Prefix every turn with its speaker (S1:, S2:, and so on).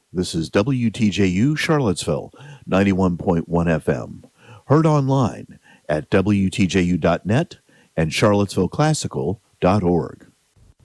S1: This is WTJU Charlottesville, 91.1 FM. Heard online at WTJU.net and CharlottesvilleClassical.org.